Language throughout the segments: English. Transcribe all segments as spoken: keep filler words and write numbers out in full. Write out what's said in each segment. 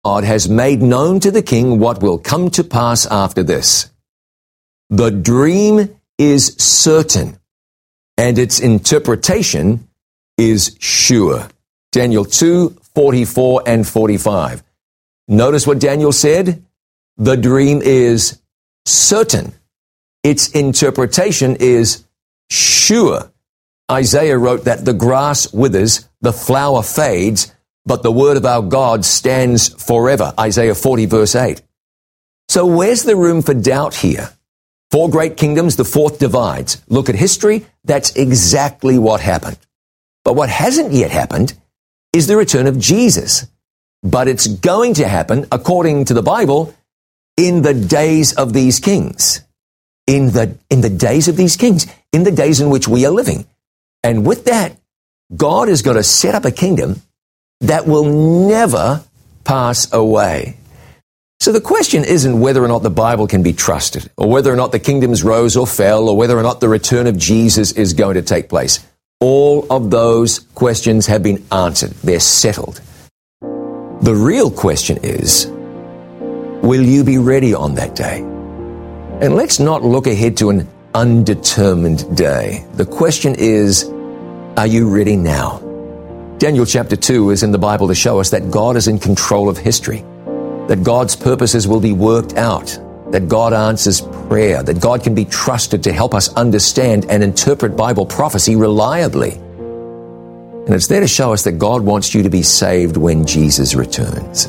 God has made known to the king what will come to pass after this. The dream is certain, and its interpretation is sure. Daniel two, forty-four and forty-five. Notice what Daniel said. The dream is certain. Its interpretation is sure. Isaiah wrote that the grass withers, the flower fades, but the word of our God stands forever. Isaiah forty, verse eight. So where's the room for doubt here? Four great kingdoms, the fourth divides. Look at history, that's exactly what happened. But what hasn't yet happened is the return of Jesus. But it's going to happen, according to the Bible, in the days of these kings. In the, in the days of these kings. In the days in which we are living. And with that, God is going to set up a kingdom that will never pass away. So the question isn't whether or not the Bible can be trusted, or whether or not the kingdoms rose or fell, or whether or not the return of Jesus is going to take place. All of those questions have been answered. They're settled. The real question is, will you be ready on that day? And let's not look ahead to an undetermined day. The question is, are you ready now? Daniel chapter two is in the Bible to show us that God is in control of history, that God's purposes will be worked out, that God answers prayer, that God can be trusted to help us understand and interpret Bible prophecy reliably. And it's there to show us that God wants you to be saved when Jesus returns.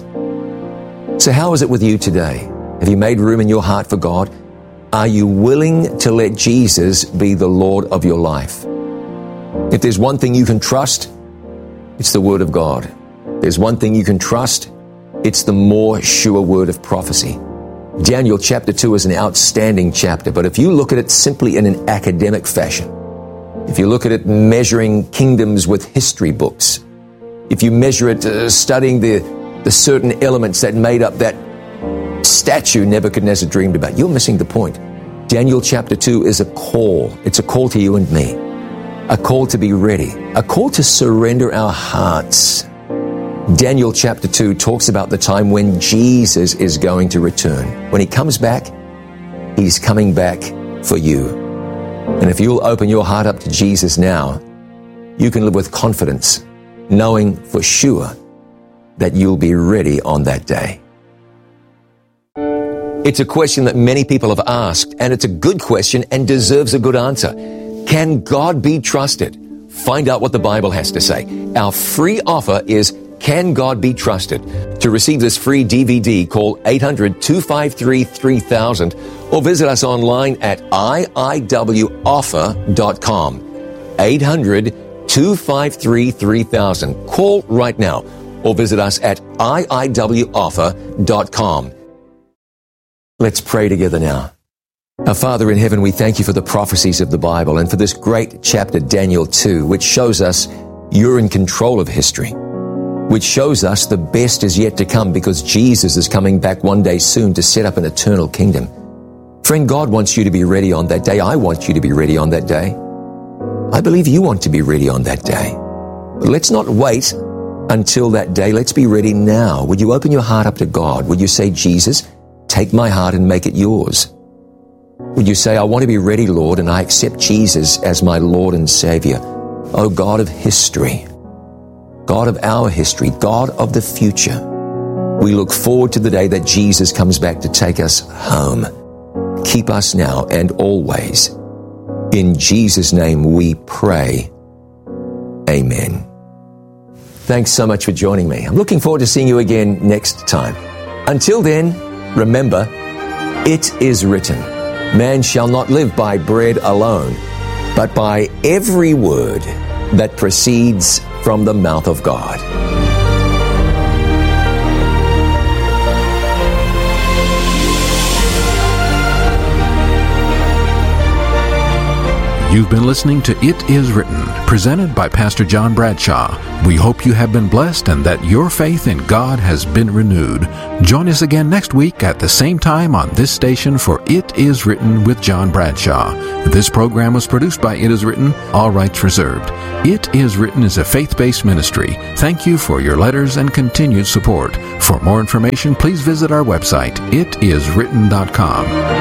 So how is it with you today? Have you made room in your heart for God? Are you willing to let Jesus be the Lord of your life? If there's one thing you can trust, it's the Word of God. There's one thing you can trust, it's the more sure word of prophecy. Daniel chapter two is an outstanding chapter, but if you look at it simply in an academic fashion, if you look at it measuring kingdoms with history books, if you measure it uh, studying the, the certain elements that made up that statue Nebuchadnezzar dreamed about, you're missing the point. Daniel chapter two is a call. It's a call to you and me. A call to be ready. A call to surrender our hearts. Daniel chapter two talks about the time when Jesus is going to return. When he comes back, he's coming back for you. And if you'll open your heart up to Jesus now, you can live with confidence, knowing for sure that you'll be ready on that day. It's a question that many people have asked, and it's a good question and deserves a good answer. Can God be trusted? Find out what the Bible has to say. Our free offer is, Can God Be Trusted? To receive this free D V D, call eight hundred, two five three, three thousand or visit us online at I I W offer dot com. eight hundred, two five three, three thousand. Call right now or visit us at I I W offer dot com. Let's pray together now. Our Father in heaven, we thank you for the prophecies of the Bible and for this great chapter, Daniel two, which shows us you're in control of history, which shows us the best is yet to come because Jesus is coming back one day soon to set up an eternal kingdom. Friend, God wants you to be ready on that day. I want you to be ready on that day. I believe you want to be ready on that day. But let's not wait until that day. Let's be ready now. Would you open your heart up to God? Would you say, Jesus, take my heart and make it yours? Would you say, I want to be ready, Lord, and I accept Jesus as my Lord and Savior? Oh, God of history, God of our history, God of the future, we look forward to the day that Jesus comes back to take us home. Keep us now and always. In Jesus' name we pray. Amen. Thanks so much for joining me. I'm looking forward to seeing you again next time. Until then, remember, it is written, man shall not live by bread alone, but by every word that proceeds from the mouth of God. You've been listening to It Is Written, presented by Pastor John Bradshaw. We hope you have been blessed and that your faith in God has been renewed. Join us again next week at the same time on this station for It Is Written with John Bradshaw. This program was produced by It Is Written, all rights reserved. It Is Written is a faith-based ministry. Thank you for your letters and continued support. For more information, please visit our website, it is written dot com.